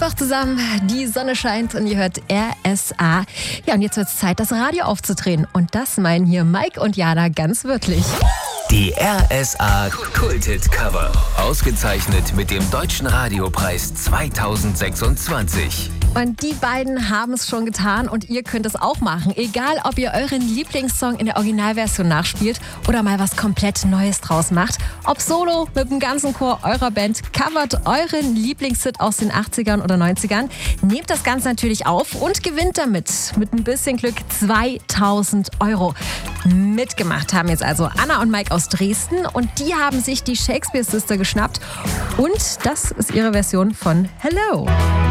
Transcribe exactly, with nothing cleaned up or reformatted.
Seid wach zusammen, die Sonne scheint und ihr hört R S A. Ja, und jetzt wird es Zeit, das Radio aufzudrehen. Und das meinen hier Mike und Jana ganz wirklich. Die R S A Kulthit Cover. Ausgezeichnet mit dem Deutschen Radiopreis zweitausendsechsundzwanzig. Und die beiden haben es schon getan und ihr könnt es auch machen. Egal, ob ihr euren Lieblingssong in der Originalversion nachspielt oder mal was komplett Neues draus macht. Ob solo, mit dem ganzen Chor eurer Band, covert euren Lieblingshit aus den achtzigern oder neunzigern. Nehmt das Ganze natürlich auf und gewinnt damit mit ein bisschen Glück zweitausend Euro. Mitgemacht haben jetzt also Anna und Mike aus Dresden und die haben sich die Shakespeare Sister geschnappt. Und das ist ihre Version von Hello.